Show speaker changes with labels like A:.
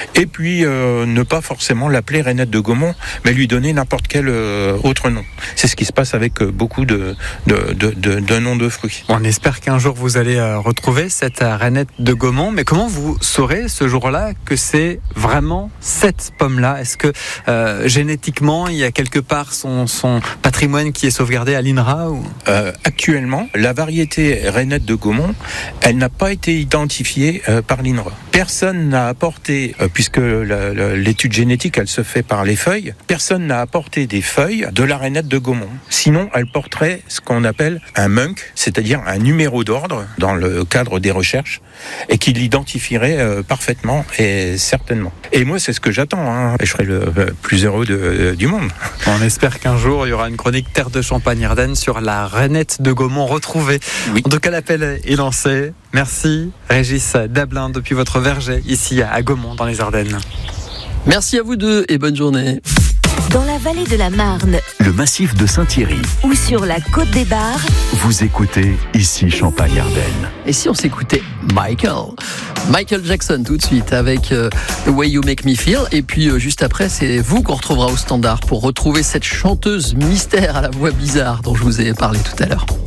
A: Et puis ne pas forcément l'appeler rainette de Gaumont, mais lui donner n'importe quel autre nom. C'est ce qui se passe avec beaucoup de noms de fruits.
B: On espère qu'un jour vous allez retrouver cette rainette de Gaumont, mais comment vous saurez ce jour-là que c'est vraiment cette pomme-là ? Est-ce que génétiquement il y a quelque part son patrimoine qui est sauvegardé à l'INRA ou...
A: Actuellement, la variété rainette de Gaumont, elle n'a pas été identifiée par l'INRA. Personne n'a apporté, puisque l'étude génétique elle se fait par les feuilles, personne n'a apporté des feuilles de la rainette de Gaumont. Sinon, elle porterait ce qu'on appelle un MUNC, c'est-à-dire un numéro d'ordre dans le cadre des recherches, et qui l'identifierait parfaitement et certainement. Et moi, c'est ce que j'attends, et je serai le plus heureux du monde.
B: On espère qu'un jour, il y aura une chronique Terre de Champagne-Ardenne sur la rainette de Gaumont retrouvée. Oui. En tout cas, l'appel est lancé. Merci, Régis Dablin, depuis votre verger, ici à Gaumont, dans les Ardennes.
C: Merci à vous deux et bonne journée.
D: Dans la vallée de la Marne,
E: le massif de Saint-Thierry
D: ou sur la côte des Bars,
E: vous écoutez ici Champagne-Ardenne.
C: Et si on s'écoutait Michael Jackson tout de suite avec The Way You Make Me Feel, et puis juste après c'est vous qu'on retrouvera au standard pour retrouver cette chanteuse mystère à la voix bizarre dont je vous ai parlé tout à l'heure.